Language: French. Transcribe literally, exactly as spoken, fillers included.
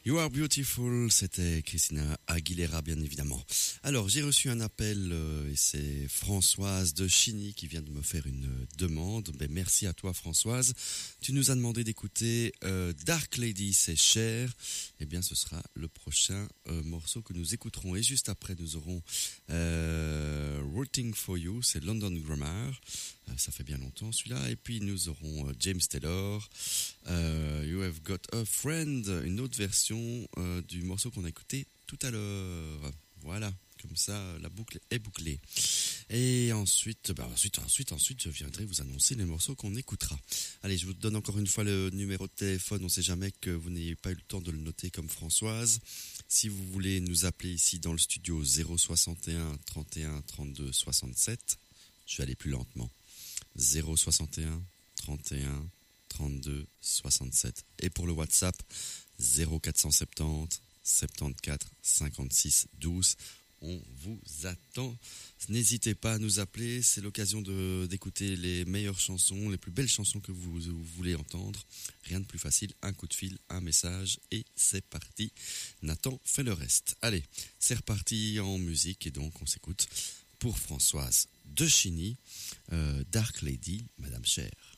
You Are Beautiful, c'était Christina Aguilera, bien évidemment. Alors, j'ai reçu un appel euh, et c'est Françoise de Chigny qui vient de me faire une demande. Ben, merci à toi, Françoise. Tu nous as demandé d'écouter euh, Dark Lady, c'est cher. Eh bien, ce sera le prochain euh, morceau que nous écouterons. Et juste après, nous aurons euh, Rooting for You, c'est London Grammar. Euh, ça fait bien longtemps celui-là. Et puis, nous aurons euh, James Taylor. Euh, You Have Got a Friend, une autre version euh, du morceau qu'on a écouté tout à l'heure. Voilà, comme ça la boucle est bouclée. Et ensuite, bah ensuite, ensuite, ensuite, je viendrai vous annoncer les morceaux qu'on écoutera. Allez, je vous donne encore une fois le numéro de téléphone. On ne sait jamais que vous n'ayez pas eu le temps de le noter comme Françoise. Si vous voulez nous appeler ici dans le studio zéro soixante et un trente et un trente-deux soixante-sept, je vais aller plus lentement. zéro soixante et un trente et un trente-deux soixante-sept. Et pour le WhatsApp, zéro quatre cent soixante-dix soixante-quatorze cinquante-six douze. On vous attend. N'hésitez pas à nous appeler. C'est l'occasion de, d'écouter les meilleures chansons, les plus belles chansons que vous, vous voulez entendre. Rien de plus facile. Un coup de fil, un message et c'est parti. Nathan fait le reste. Allez, c'est reparti en musique et donc on s'écoute pour Françoise de Chigny, euh, Dark Lady, Madame Cher.